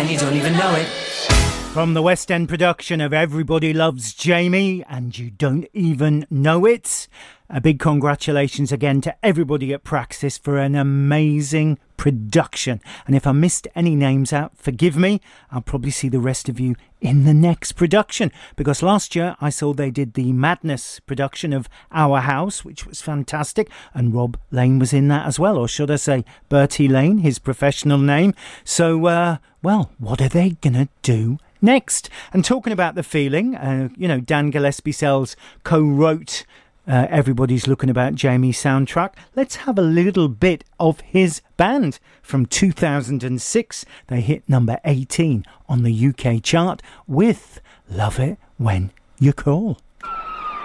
and you don't even know it. From the West End production of Everybody Loves Jamie and You Don't Even Know It, a big congratulations again to everybody at Praxis for an amazing production. And if I missed any names out, forgive me. I'll probably see the rest of you in the next production, because last year I saw they did the Madness production of Our House, which was fantastic, and Rob Lane was in that as well, or should I say Bertie Lane, his professional name. So, well, what are they gonna do next? And talking about the feeling, Dan Gillespie Sells co-wrote Everybody's Looking About Jamie soundtrack. Let's have a little bit of his band. From 2006, they hit number 18 on the UK chart with Love It When You Call.